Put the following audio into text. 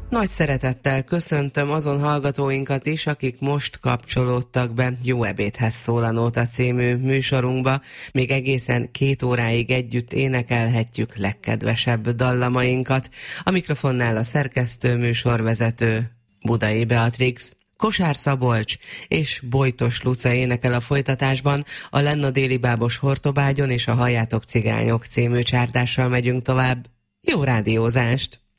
Nagy szeretettel köszöntöm azon hallgatóinkat is, akik most kapcsolódtak be Jó ebédhez szól a Nóta című műsorunkba. Még egészen 2 óráig együtt énekelhetjük legkedvesebb dallamainkat. A mikrofonnál a szerkesztő, műsorvezető Budai Beatrix. Kosár Szabolcs és Bojtos Luca énekel a folytatásban, a Lenna déli bábos Hortobágyon és a Halljátok cigányok című csárdással megyünk tovább. Jó rádiózást!